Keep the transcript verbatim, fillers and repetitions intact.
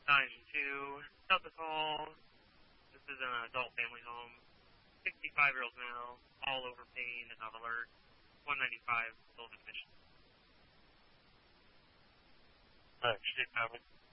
nine two, Delta call. This is an adult family home. sixty-five-year-old male, all over pain and on alert. one ninety-five, full admission. Alright, Steve Common.